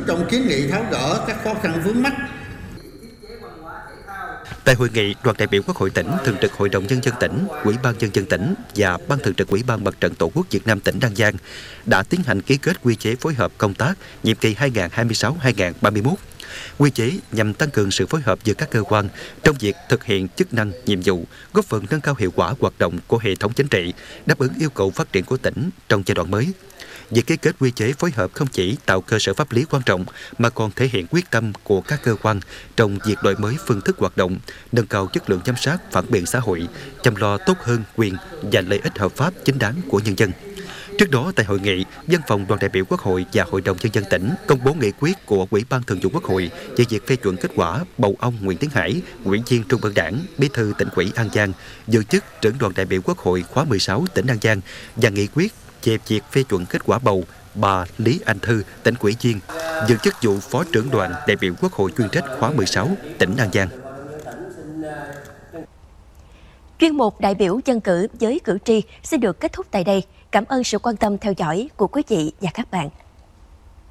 trong kiến nghị tháo gỡ các khó khăn vướng mắc. Tại hội nghị, đoàn đại biểu Quốc hội tỉnh, Thường trực Hội đồng Nhân dân tỉnh, Ủy ban Nhân dân tỉnh và Ban Thường trực Ủy ban Mặt trận Tổ quốc Việt Nam tỉnh An Giang đã tiến hành ký kết quy chế phối hợp công tác nhiệm kỳ 2026-2031. Quy chế nhằm tăng cường sự phối hợp giữa các cơ quan trong việc thực hiện chức năng, nhiệm vụ, góp phần nâng cao hiệu quả hoạt động của hệ thống chính trị, đáp ứng yêu cầu phát triển của tỉnh trong giai đoạn mới. Việc ký kết quy chế phối hợp không chỉ tạo cơ sở pháp lý quan trọng mà còn thể hiện quyết tâm của các cơ quan trong việc đổi mới phương thức hoạt động, nâng cao chất lượng giám sát phản biện xã hội, chăm lo tốt hơn quyền và lợi ích hợp pháp chính đáng của nhân dân. Trước đó, tại hội nghị, Văn phòng Đoàn đại biểu Quốc hội và Hội đồng Nhân dân tỉnh công bố nghị quyết của Ủy ban Thường vụ Quốc hội về việc phê chuẩn kết quả bầu ông Nguyễn Tiến Hải, Ủy viên Trung ương Đảng, Bí thư Tỉnh ủy An Giang, giữ chức trưởng đoàn đại biểu Quốc hội khóa 16 tỉnh An Giang và nghị quyết về việc phê chuẩn kết quả bầu bà Lý Anh Thư, Tỉnh ủy viên, giữ chức vụ Phó trưởng đoàn đại biểu Quốc hội chuyên trách khóa 16 tỉnh An Giang. Chuyên mục đại biểu dân cử với cử tri xin được kết thúc tại đây. Cảm ơn sự quan tâm theo dõi của quý vị và các bạn.